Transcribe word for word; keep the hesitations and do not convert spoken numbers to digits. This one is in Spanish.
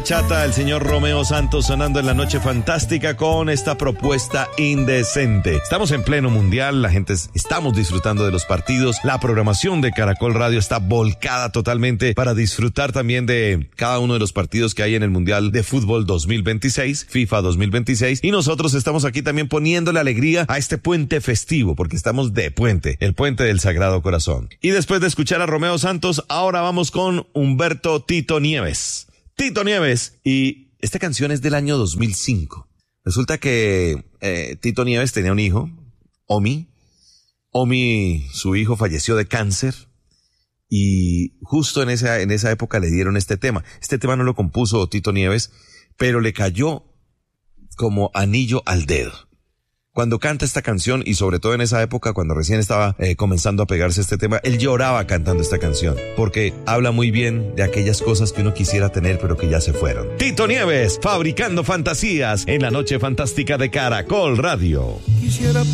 Chata, el señor Romeo Santos sonando en la noche fantástica con esta propuesta indecente. Estamos en pleno mundial, la gente es, estamos disfrutando de los partidos, la programación de Caracol Radio está volcada totalmente para disfrutar también de cada uno de los partidos que hay en el Mundial de Fútbol dos mil veintiséis, FIFA dos mil veintiséis, y nosotros estamos aquí también poniéndole alegría a este puente festivo, porque estamos de puente, el puente del Sagrado Corazón. Y después de escuchar a Romeo Santos, ahora vamos con Humberto Tito Nieves. Tito Nieves, y esta canción es del año dos mil cinco. Resulta que eh, Tito Nieves tenía un hijo, Omi. Omi, su hijo, falleció de cáncer y justo en esa, en esa época le dieron este tema. Este tema no lo compuso Tito Nieves, pero le cayó como anillo al dedo. Cuando canta esta canción, y sobre todo en esa época cuando recién estaba eh, comenzando a pegarse este tema, él lloraba cantando esta canción, porque habla muy bien de aquellas cosas que uno quisiera tener pero que ya se fueron. Tito Nieves, fabricando fantasías en la noche fantástica de Caracol Radio. Quisiera